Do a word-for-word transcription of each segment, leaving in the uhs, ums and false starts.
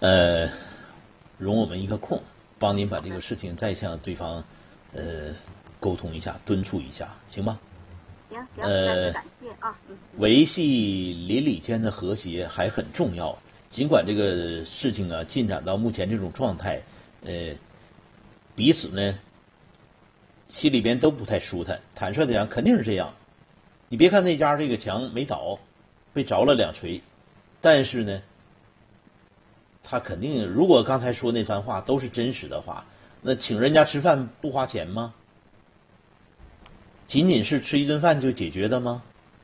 呃，容我们一个空，帮您把这个事情再向对方呃沟通一下，敦促一下，行吗？ 行行， 呃， 感谢啊。嗯， 维系邻里间的和谐还很重要。尽管这个事情啊进展到目前这种状态，呃，彼此呢心里边都不太舒坦。坦率的讲，肯定是这样。你别看那家这个墙没倒，被着了两锤，但是呢，他肯定如果刚才说那番话都是真实的话，那请人家吃饭不花钱吗？仅仅是吃一顿饭就解决的吗？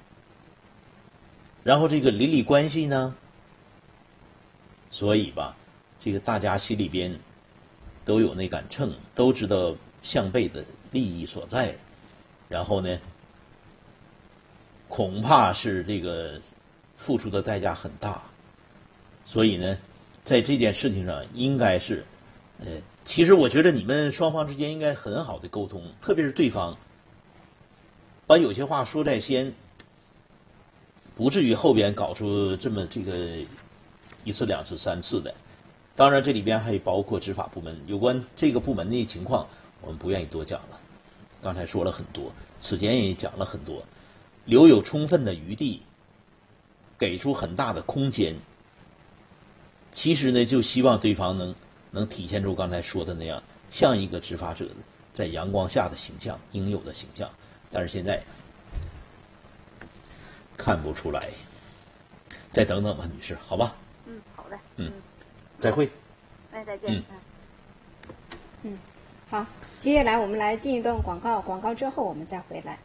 然后这个邻里关系呢？所以吧，这个大家心里边都有那杆秤，都知道向背的利益所在，然后呢，恐怕是这个付出的代价很大，所以呢，在这件事情上应该是，呃，其实我觉得你们双方之间应该很好的沟通，特别是对方，把有些话说在先，不至于后边搞出这么这个一次、两次、三次的。当然，这里边还包括执法部门，有关这个部门的情况，我们不愿意多讲了。刚才说了很多，此前也讲了很多，留有充分的余地，给出很大的空间。其实呢，就希望对方能能体现出刚才说的那样，像一个执法者在阳光下的形象，应有的形象。但是现在看不出来，再等等吧，女士，好吧？ 嗯，好的。 嗯，再会。 哎，再见。 嗯嗯，好，接下来我们来进一段广告，广告之后我们再回来。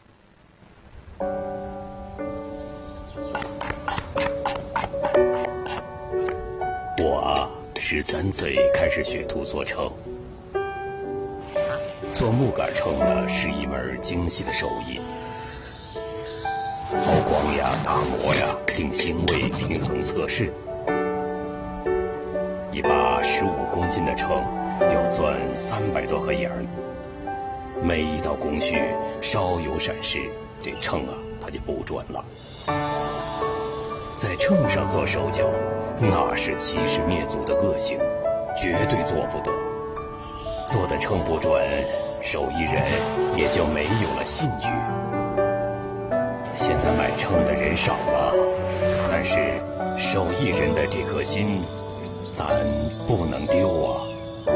我啊，十三岁开始学徒做秤。做木杆秤呢，是一门精细的手艺，抛光呀、打磨呀、定星位、平衡测试。一把十五公斤的秤要钻三百多个眼儿，每一道工序稍有闪失，这秤啊它就不准了。在秤上做手脚，那是欺师灭祖的恶行，绝对做不得。做的秤不准，手艺人也就没有了信誉。现在买秤的人少了，但是手艺人的这颗心，咱不能丢啊。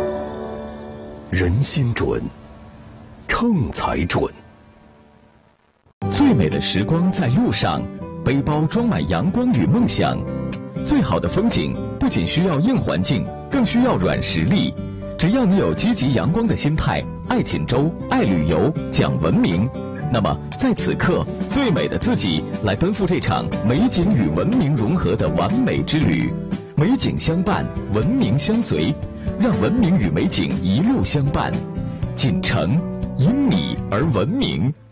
人心准，秤才准。最美的时光在路上，背包装满阳光与梦想。最好的风景不仅需要硬环境，更需要软实力。只要你有积极阳光的心态，爱锦州，爱旅游，讲文明，那么在此刻，最美的自己来奔赴这场美景与文明融合的完美之旅。美景相伴，文明相随，让文明与美景一路相伴。锦城因你而文明。